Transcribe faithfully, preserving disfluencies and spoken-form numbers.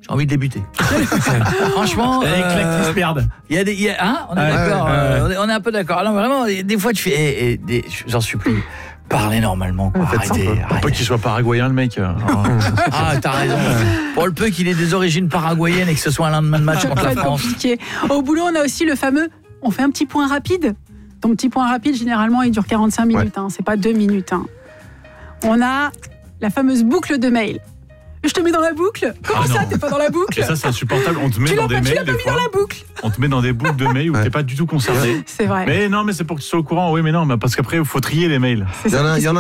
J'ai envie de débuter. Franchement, avec euh, claques qui se perdent. Il y a des, il y a, hein, on est ouais, d'accord. Ouais, euh, ouais. on, est, on est un peu d'accord. Alors vraiment, des fois tu fais, eh, eh, des, j'en supplie, parlez normalement. Quoi. Arrêtez, arrêtez. Pour pas qu'il soit paraguayen le mec. Ah, t'as raison. Pour le peu qu'il ait des origines paraguayennes et que ce soit un lendemain de match contre la France. Compliqué. Au boulot, on a aussi le fameux. On fait un petit point rapide. Ton petit point rapide, généralement, il dure quarante-cinq minutes. Ouais. Hein, c'est pas deux minutes. Hein. On a la fameuse boucle de mail. Je te mets dans la boucle. Comment ah ça, t'es pas dans la boucle? Et ça, c'est insupportable. On te met tu dans des pas, mails tu des mis fois. Dans la boucle. On te met dans des boucles de mails où ouais. t'es pas du tout concerné. C'est vrai. Mais non, mais c'est pour que tu sois au courant. Oui, mais non, mais parce qu'après, il faut trier les mails. Il y en a, il y en a